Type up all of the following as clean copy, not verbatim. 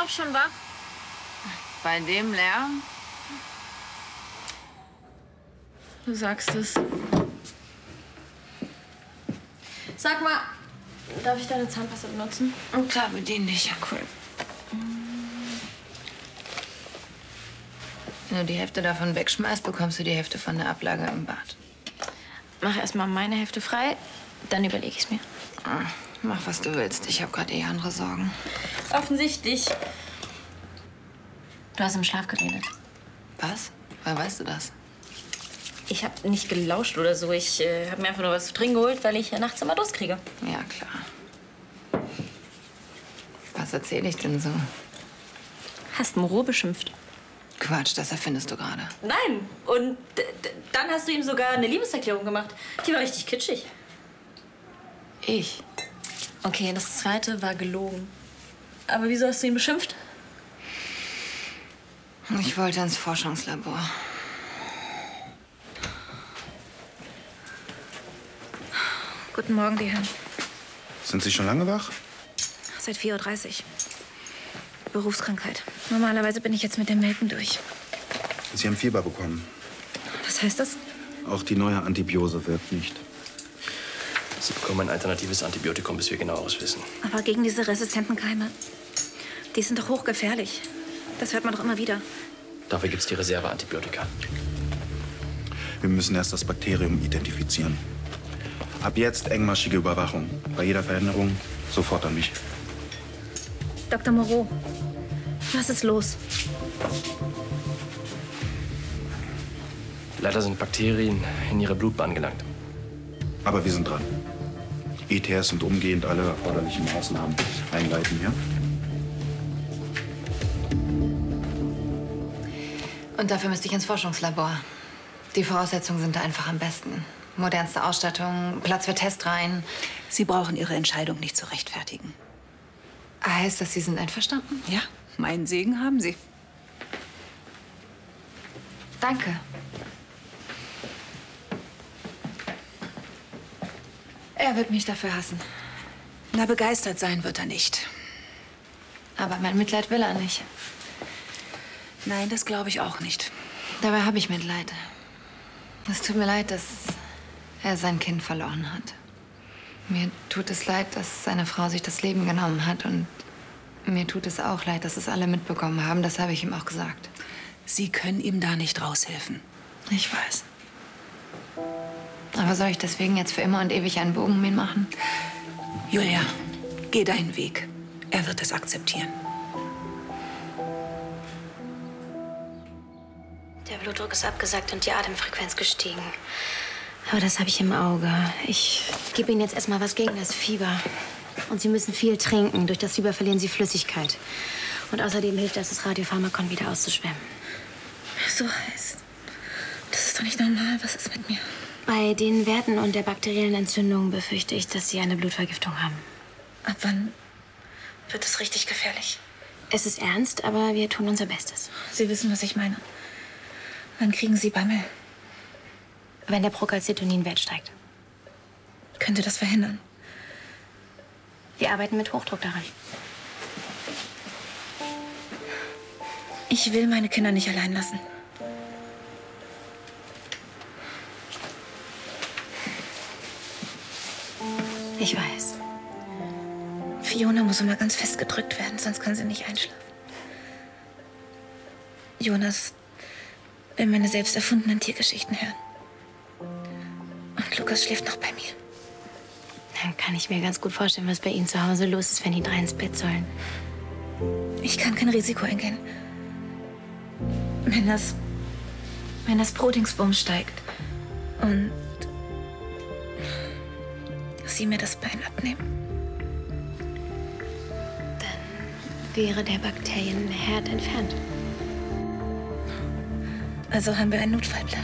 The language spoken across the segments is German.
auch schon wach? Bei dem Lärm? Du sagst es. Sag mal, darf ich deine Zahnpasta benutzen? Und klar, bedien dich. Ja, cool. Wenn du die Hälfte davon wegschmeißt, bekommst du die Hälfte von der Ablage im Bad. Mach erstmal meine Hälfte frei, dann überlege ich es mir. Mach, was du willst. Ich habe gerade andere Sorgen. Offensichtlich. Du hast im Schlaf geredet. Was? Woher weißt du das? Ich habe nicht gelauscht oder so. Ich habe mir einfach nur was zu trinken geholt, weil ich nachts immer Durst kriege. Ja, klar. Was erzähle ich denn so? Hast Moreau beschimpft. Quatsch, das erfindest du gerade. Nein. Und dann hast du ihm sogar eine Liebeserklärung gemacht. Die war richtig kitschig. Ich? Okay, das zweite war gelogen. Aber wieso hast du ihn beschimpft? Ich wollte ins Forschungslabor. Guten Morgen, die Herren. Sind Sie schon lange wach? Seit 4:30 Uhr. Berufskrankheit. Normalerweise bin ich jetzt mit dem Melken durch. Sie haben Fieber bekommen. Was heißt das? Auch die neue Antibiose wirkt nicht. Sie bekommen ein alternatives Antibiotikum, bis wir Genaueres wissen. Aber gegen diese resistenten Keime, die sind doch hochgefährlich. Das hört man doch immer wieder. Dafür gibt es die Reserveantibiotika. Wir müssen erst das Bakterium identifizieren. Ab jetzt engmaschige Überwachung. Bei jeder Veränderung sofort an mich. Dr. Moreau, was ist los? Leider sind Bakterien in Ihre Blutbahn gelangt. Aber wir sind dran. ETS und umgehend alle erforderlichen Maßnahmen einleiten, ja? Und dafür müsste ich ins Forschungslabor. Die Voraussetzungen sind da einfach am besten. Modernste Ausstattung, Platz für Testreihen. Sie brauchen Ihre Entscheidung nicht zu rechtfertigen. Heißt das, Sie sind einverstanden? Ja, meinen Segen haben Sie. Danke. Er wird mich dafür hassen. Na, begeistert sein wird er nicht. Aber mein Mitleid will er nicht. Nein, das glaube ich auch nicht. Dabei habe ich Mitleid. Es tut mir leid, dass er sein Kind verloren hat. Mir tut es leid, dass seine Frau sich das Leben genommen hat. Und mir tut es auch leid, dass es alle mitbekommen haben. Das habe ich ihm auch gesagt. Sie können ihm da nicht raushelfen. Ich weiß. Aber soll ich deswegen jetzt für immer und ewig einen Bogen um ihn machen? Julia, geh deinen Weg. Er wird es akzeptieren. Der Blutdruck ist abgesackt und die Atemfrequenz gestiegen. Aber das habe ich im Auge. Ich gebe Ihnen jetzt erstmal was gegen das Fieber. Und Sie müssen viel trinken. Durch das Fieber verlieren Sie Flüssigkeit. Und außerdem hilft das Radiopharmakon wieder auszuschwemmen. So heiß. Das ist doch nicht normal. Was ist mit mir? Bei den Werten und der bakteriellen Entzündung befürchte ich, dass Sie eine Blutvergiftung haben. Ab wann wird es richtig gefährlich? Es ist ernst, aber wir tun unser Bestes. Sie wissen, was ich meine. Wann kriegen Sie Bammel? Wenn der Procalcitonin-Wert steigt. Könnte das verhindern? Wir arbeiten mit Hochdruck daran. Ich will meine Kinder nicht allein lassen. Ich weiß. Fiona muss immer ganz fest gedrückt werden, sonst kann sie nicht einschlafen. Jonas will meine selbst erfundenen Tiergeschichten hören. Und Lukas schläft noch bei mir. Dann kann ich mir ganz gut vorstellen, was bei Ihnen zu Hause los ist, wenn die 3 ins Bett sollen. Ich kann kein Risiko eingehen. Wenn das Protingsbums steigt und Sie mir das Bein abnehmen, dann wäre der Bakterienherd entfernt. Also haben wir einen Notfallplan.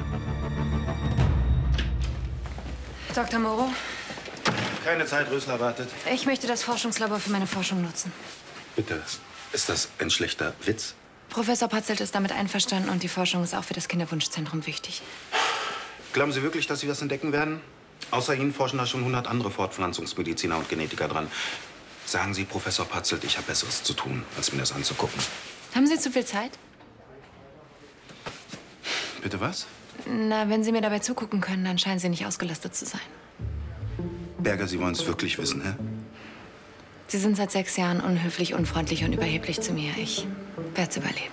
Dr. Moreau, Keine Zeit, Rösler wartet. ich möchte das Forschungslabor für meine Forschung nutzen. Bitte, ist das ein schlechter Witz? Professor Patzelt ist damit einverstanden und die Forschung ist auch für das Kinderwunschzentrum wichtig. Glauben Sie wirklich, dass Sie was entdecken werden? Außer Ihnen forschen da schon 100 andere Fortpflanzungsmediziner und Genetiker dran. Sagen Sie, Professor Patzelt, ich habe Besseres zu tun, als mir das anzugucken. Haben Sie zu viel Zeit? Bitte was? Na, wenn Sie mir dabei zugucken können, dann scheinen Sie nicht ausgelastet zu sein. Berger, Sie wollen es wirklich wissen, hä? Sie sind seit 6 Jahren unhöflich, unfreundlich und überheblich zu mir. Ich werde es überleben.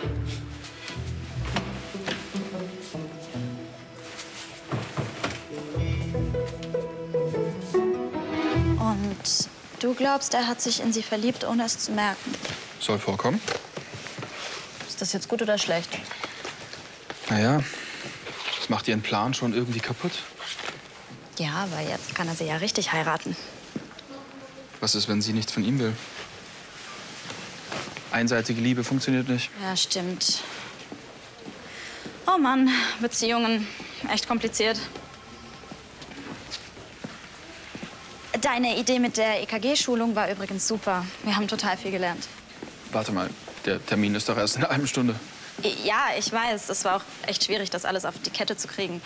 Und du glaubst, er hat sich in sie verliebt, ohne es zu merken. Soll vorkommen. Ist das jetzt gut oder schlecht? Naja, das macht Ihren Plan schon irgendwie kaputt. Ja, aber jetzt kann er sie ja richtig heiraten. Was ist, wenn sie nichts von ihm will? Einseitige Liebe funktioniert nicht. Ja, stimmt. Oh Mann, Beziehungen. Echt kompliziert. Deine Idee mit der EKG-Schulung war übrigens super. Wir haben total viel gelernt. Warte mal, der Termin ist doch erst in einer halben Stunde. Ja, ich weiß. Es war auch echt schwierig, das alles auf die Kette zu kriegen.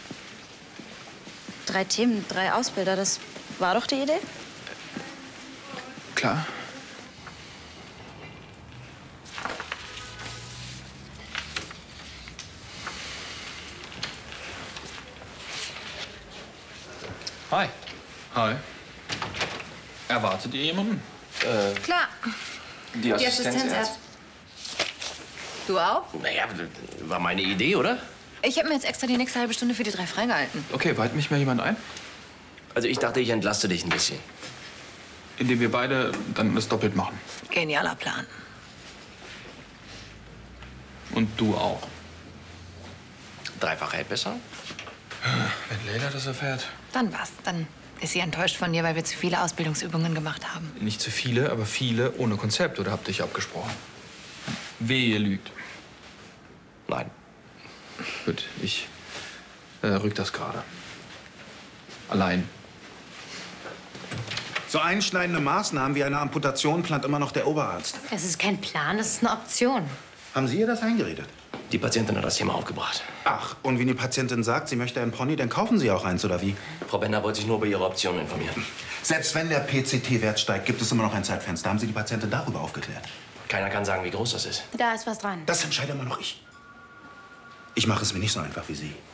3 Themen, 3 Ausbilder, das war doch die Idee? Klar. Hi. Hi. Erwartet ihr jemanden? Klar. Die Assistenzärztin. Du auch? Naja, war meine Idee, oder? Ich habe mir jetzt extra die nächste halbe Stunde für die 3 freigehalten. Okay, weiht mich mal jemand ein? Also ich dachte, ich entlaste dich ein bisschen. Indem wir beide dann das doppelt machen. Genialer Plan. Und du auch. Dreifach hält besser. Wenn Leila das erfährt. Dann was? Dann ist sie enttäuscht von dir, weil wir zu viele Ausbildungsübungen gemacht haben. Nicht zu viele, aber viele ohne Konzept. Oder habt ihr abgesprochen? Wehe, ihr lügt. Nein. Gut, ich rück das gerade. Allein. So einschneidende Maßnahmen wie eine Amputation plant immer noch der Oberarzt. Es ist kein Plan, es ist eine Option. Haben Sie ihr das eingeredet? Die Patientin hat das Thema aufgebracht. Ach, und wenn die Patientin sagt, sie möchte einen Pony, dann kaufen Sie auch eins, oder wie? Frau Bender wollte sich nur über Ihre Optionen informieren. Selbst wenn der PCT-Wert steigt, gibt es immer noch ein Zeitfenster. Haben Sie die Patientin darüber aufgeklärt? Keiner kann sagen, wie groß das ist. Da ist was dran. Das entscheide immer noch ich. Ich mache es mir nicht so einfach wie Sie.